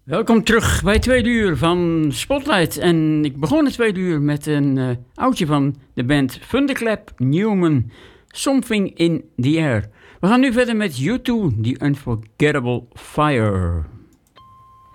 Welkom terug bij tweede uur van Spotlight. En ik begon het tweede uur met een oudje van de band Thunderclap Newman, Something in the Air. We gaan nu verder met U2, The Unforgettable Fire.